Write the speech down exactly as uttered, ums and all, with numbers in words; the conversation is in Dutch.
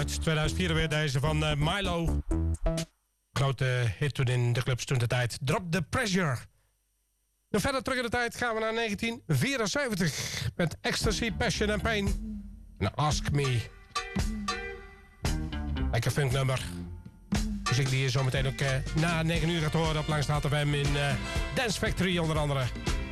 uit tweeduizend vier weer deze van uh, Milo. Grote hit toen in de clubs toen de tijd. Drop the Pressure. En verder terug in de tijd gaan we naar negentien vierenzeventig. Met Ecstasy, Passion and Pain. En Ask Me. Lekker funknummer. Muziek die je zometeen ook uh, na negen uur gaat horen op Langstraat F M in uh, Dance Factory onder andere.